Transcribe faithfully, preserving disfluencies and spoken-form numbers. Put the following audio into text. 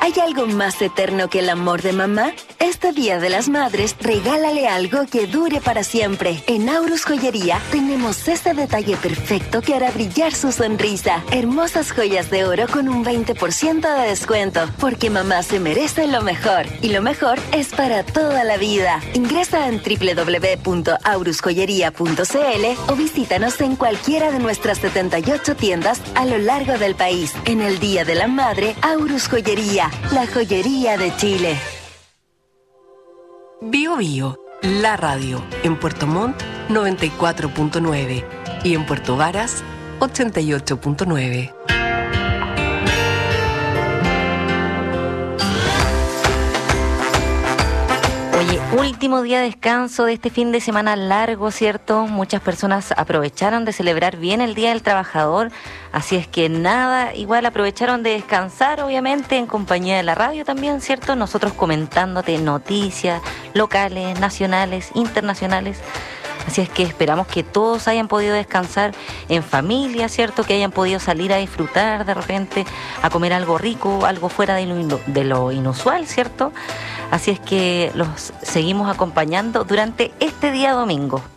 ¿Hay algo más eterno que el amor de mamá? Este Día de las Madres, regálale algo que dure para siempre. En Aurus Joyería tenemos este detalle perfecto que hará brillar su sonrisa. Hermosas joyas de oro con un veinte por ciento de descuento, porque mamá se merece lo mejor. Y lo mejor es para toda la vida. Ingresa en doble u doble u doble u punto aurus joyería punto c l o visítanos en cualquiera de nuestras setenta y ocho tiendas a lo largo del país. En el Día de la Madre, Aurus Joyería, la joyería de Chile. Bio Bio, la radio, en Puerto Montt noventa y cuatro punto nueve y en Puerto Varas ochenta y ocho punto nueve. Oye, último día de descanso de este fin de semana largo, ¿cierto? Muchas personas aprovecharon de celebrar bien el Día del Trabajador, así es que nada, igual aprovecharon de descansar, obviamente, en compañía de la radio también, ¿cierto? Nosotros comentándote noticias locales, nacionales, internacionales. Así es que esperamos que todos hayan podido descansar en familia, ¿cierto? Que hayan podido salir a disfrutar de repente, a comer algo rico, algo fuera de lo, de lo inusual, ¿cierto? Así es que los seguimos acompañando durante este día domingo.